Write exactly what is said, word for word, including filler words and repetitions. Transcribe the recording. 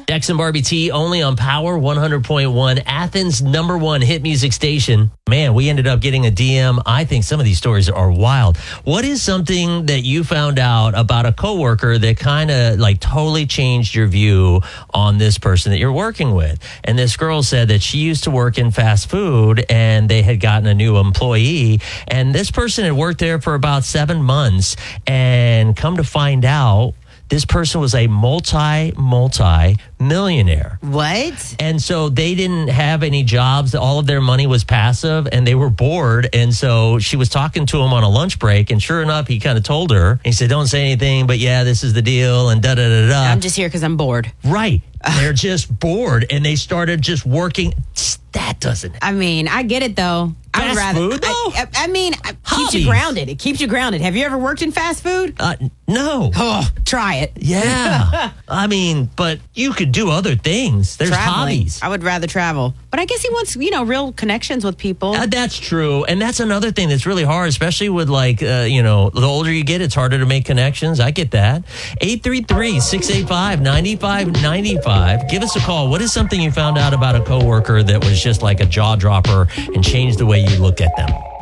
Dex and Barbie T only on Power one hundred point one, Athens' number one hit music station. Man, we ended up getting a D M. I think some of these stories are wild. What is something that you found out about a coworker that kind of like totally changed your view on this person that you're working with? And this girl said that she used to work in fast food and they had gotten a new employee. And this person had worked there for about seven months and come to find out, this person was a multi, multi millionaire. What? And so they didn't have any jobs. All of their money was passive and they were bored. And so she was talking to him on a lunch break. And sure enough, he kind of told her, he said, don't say anything, but yeah, this is the deal. And da da da da. I'm just here because I'm bored. Right. They're just bored. And they started just working. That doesn't. I mean, I get it though. I would Fast rather. food, though? I, I, I mean, it keeps Hobbies. you grounded. It keeps you grounded. Have you ever worked in fast food? Uh, no. Oh, try it. Yeah. I mean, but you could do other things. There's Traveling. hobbies. I would rather travel. But I guess he wants, you know, real connections with people. Uh, that's true. And that's another thing that's really hard, especially with like, uh, you know, the older you get, it's harder to make connections. I get that. eight three three, six eight five, nine five nine five. Give us a call. What is something you found out about a coworker that was just like a jaw dropper and changed the way you look at them?